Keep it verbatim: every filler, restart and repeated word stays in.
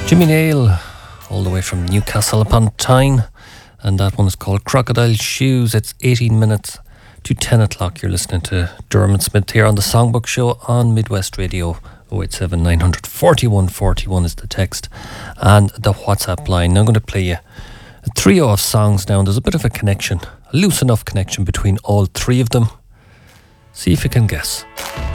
Jimmy Nail, all the way from Newcastle upon Tyne, and that one is called Crocodile Shoes. It's eighteen minutes to ten o'clock. You're listening to Dermot Smith here on the Songbook Show on Midwest Radio. oh eight seven nine four one four one is the text and the WhatsApp line. Now I'm going to play you a trio of songs now, and there's a bit of a connection, a loose enough connection between all three of them. See if you can guess.